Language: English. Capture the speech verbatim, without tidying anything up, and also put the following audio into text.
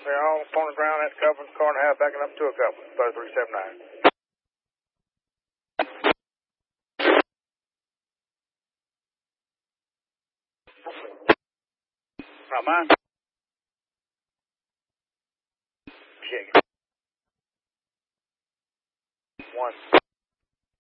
They're all on the ground at the coupling, car and a half backing up to a coupling, Buzz three seven nine. Not mine. Shake. One.